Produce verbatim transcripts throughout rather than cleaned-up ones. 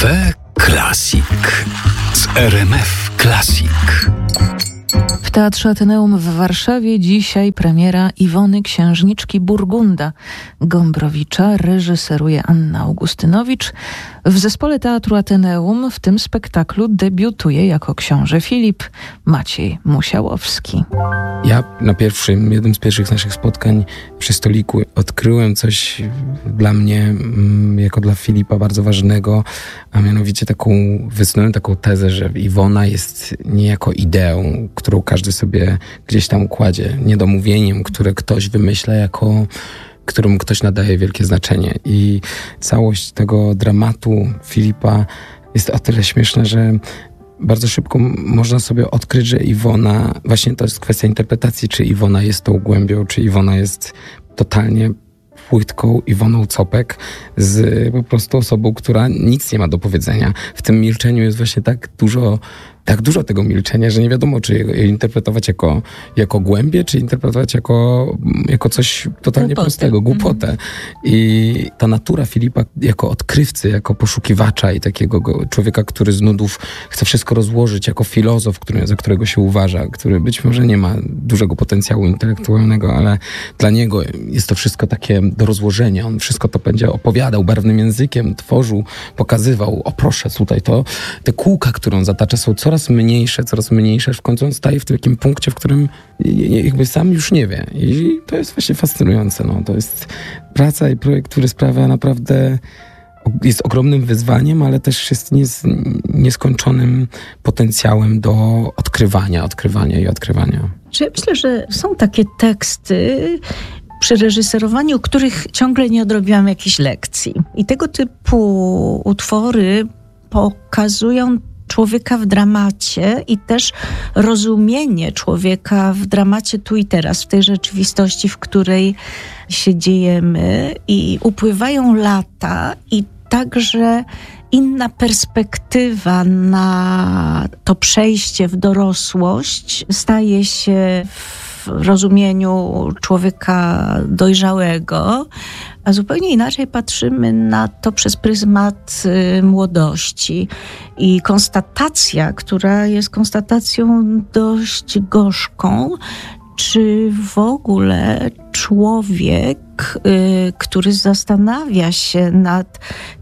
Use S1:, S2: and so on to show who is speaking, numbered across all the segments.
S1: Cafe Classic z R M F Classic.
S2: W Teatrze Ateneum w Warszawie dzisiaj premiera Iwony Księżniczki Burgunda Gombrowicza. Reżyseruje Anna Augustynowicz. W zespole Teatru Ateneum w tym spektaklu debiutuje jako książę Filip Maciej Musiałowski.
S3: Ja na pierwszym, jednym z pierwszych naszych spotkań przy stoliku odkryłem coś dla mnie, jako dla Filipa, bardzo ważnego, a mianowicie taką, wysunąłem taką tezę, że Iwona jest niejako ideą, którą każdy sobie gdzieś tam kładzie, niedomówieniem, które ktoś wymyśla jako, któremu ktoś nadaje wielkie znaczenie. I całość tego dramatu Filipa jest o tyle śmieszna, że bardzo szybko można sobie odkryć, że Iwona, właśnie to jest kwestia interpretacji, czy Iwona jest tą głębią, czy Iwona jest totalnie płytką Iwoną Copek, z po prostu osobą, która nic nie ma do powiedzenia. W tym milczeniu jest właśnie tak dużo, tak dużo tego milczenia, że nie wiadomo, czy je interpretować jako, jako głębię, czy interpretować jako, jako coś totalnie
S2: Głupotę.
S3: prostego, głupotę. Mhm. I ta natura Filipa jako odkrywcy, jako poszukiwacza i takiego go, człowieka, który z nudów chce wszystko rozłożyć, jako filozof, który, za którego się uważa, który być może nie ma dużego potencjału intelektualnego, ale dla niego jest to wszystko takie do rozłożenia. On wszystko to będzie opowiadał barwnym językiem, tworzył, pokazywał. O proszę, tutaj to, te kółka, które on zatacza, są coraz coraz mniejsze, coraz mniejsze, w końcu on staje w takim punkcie, w którym jakby sam już nie wie. I to jest właśnie fascynujące. No. To jest praca i projekt, który sprawia naprawdę, jest ogromnym wyzwaniem, ale też jest nies, nieskończonym potencjałem do odkrywania, odkrywania i odkrywania.
S4: Ja myślę, że są takie teksty przy reżyserowaniu, których ciągle nie odrobiłam jakichś lekcji. I tego typu utwory pokazują człowieka w dramacie i też rozumienie człowieka w dramacie tu i teraz, w tej rzeczywistości, w której się dziejemy, i upływają lata i także inna perspektywa na to przejście w dorosłość staje się w rozumieniu człowieka dojrzałego, a zupełnie inaczej patrzymy na to przez pryzmat y, młodości. I konstatacja, która jest konstatacją dość gorzką, czy w ogóle człowiek, y, który zastanawia się nad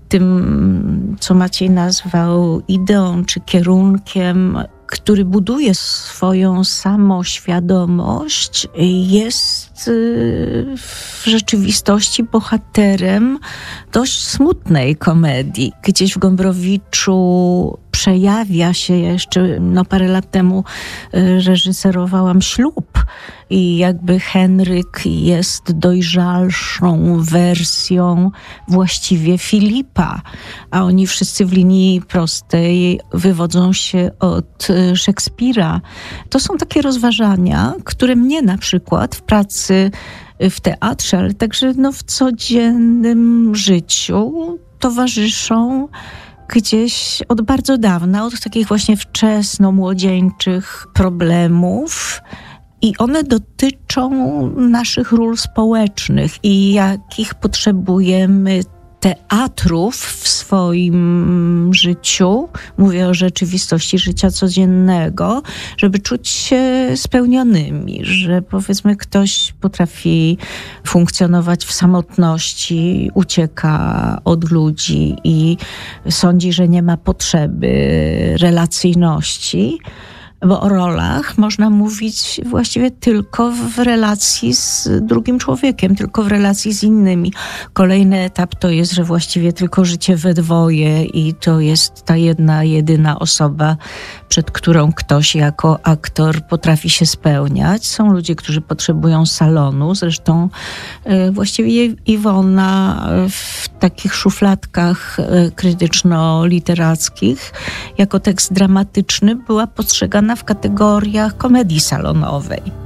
S4: tym, co Maciej nazwał ideą czy kierunkiem, który buduje swoją samoświadomość, jest w rzeczywistości bohaterem dość smutnej komedii. Gdzieś w Gombrowiczu przejawia się, jeszcze no, parę lat temu reżyserowałam Ślub i jakby Henryk jest dojrzalszą wersją właściwie Filipa, a oni wszyscy w linii prostej wywodzą się od Szekspira. To są takie rozważania, które mnie na przykład w pracy w teatrze, ale także no, w codziennym życiu towarzyszą gdzieś od bardzo dawna, od takich właśnie wczesnomłodzieńczych problemów. I one dotyczą naszych ról społecznych i jakich potrzebujemy teatrów w swoim życiu, mówię o rzeczywistości życia codziennego, żeby czuć się spełnionymi, że powiedzmy ktoś potrafi funkcjonować w samotności, ucieka od ludzi i sądzi, że nie ma potrzeby relacyjności, bo o rolach można mówić właściwie tylko w relacji z drugim człowiekiem, tylko w relacji z innymi. Kolejny etap to jest, że właściwie tylko życie we dwoje i to jest ta jedna, jedyna osoba, przed którą ktoś jako aktor potrafi się spełniać. Są ludzie, którzy potrzebują salonu. Zresztą y, właściwie Iwona w takich szufladkach y, krytyczno-literackich jako tekst dramatyczny była postrzegana w kategoriach komedii salonowej.